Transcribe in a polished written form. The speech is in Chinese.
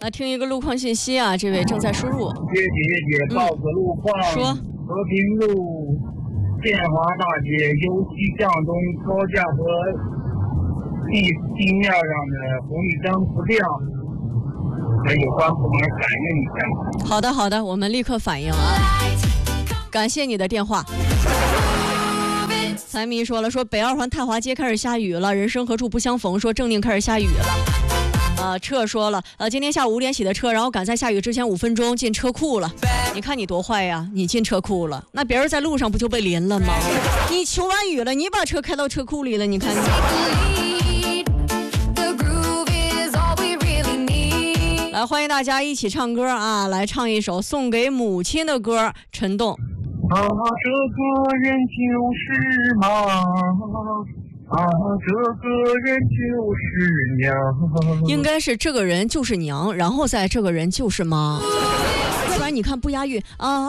听一个路况信息啊，这位正在输入。 姐报个路况。 说。 和平路建华大街由西向东高架和地面上的红绿灯不亮，有关部门反映一下。 好的，我们立刻反映啊。感谢你的电话。财迷说了，说北二环太华街开始下雨了，人生何处不相逢，说正定开始下雨了。撤说了，今天下午5点洗的车，然后赶在下雨之前5分钟进车库了。你看你多坏呀，你进车库了，那别人在路上不就被淋了吗？你求完雨了，你把车开到车库里了，你看你。来，欢迎大家一起唱歌啊！来唱一首送给母亲的歌，陈栋。 这个人就是妈，这个人就是娘。 应该是这个人就是娘，然后再这个人就是妈，要不然你看不押韵啊。